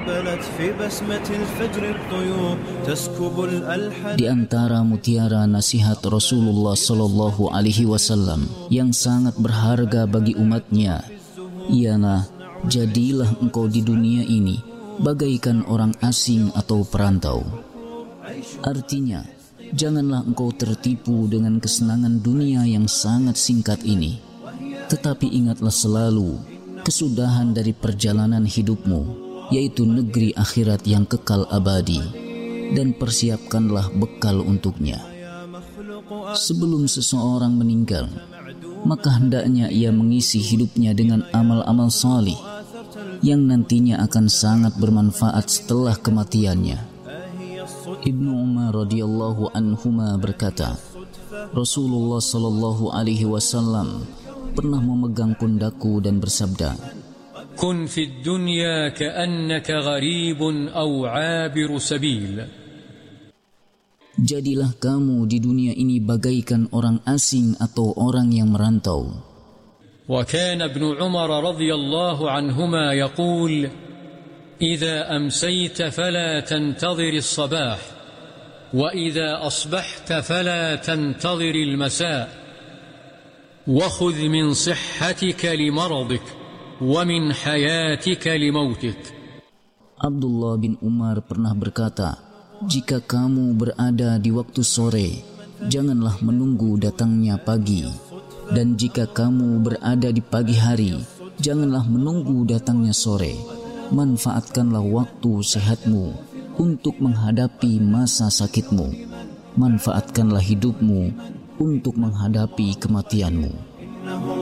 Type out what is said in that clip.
Di antara mutiara nasihat Rasulullah sallallahu alaihi wasallam yang sangat berharga bagi umatnya ialah, jadilah engkau di dunia ini bagaikan orang asing atau perantau. Artinya, janganlah engkau tertipu dengan kesenangan dunia yang sangat singkat ini. Tetapi ingatlah selalu kesudahan dari perjalanan hidupmu, yaitu negeri akhirat yang kekal abadi, dan persiapkanlah bekal untuknya. Sebelum seseorang meninggal, maka hendaknya ia mengisi hidupnya dengan amal-amal salih yang nantinya akan sangat bermanfaat setelah kematiannya. Ibnu Umar radhiyallahu anhuma berkata, Rasulullah sallallahu alaihi wasallam pernah memegang pundakku dan bersabda, Kun fid dunya ka'annaka gharibun aw 'abiru sabil. Jadilah kamu di dunia ini bagaikan orang asing atau orang yang merantau. وكان ابن عمر رضي الله عنهما يقول إذا أمسيت فلا تنتظر الصباح وإذا أصبحت فلا تنتظر المساء وخذ من صحتك لمرضك ومن حياتك لموتك. Abdullah bin Umar pernah berkata, jika kamu berada di waktu sore, janganlah menunggu datangnya pagi. Dan jika kamu berada di pagi hari, janganlah menunggu datangnya sore. Manfaatkanlah waktu sehatmu untuk menghadapi masa sakitmu. Manfaatkanlah hidupmu untuk menghadapi kematianmu.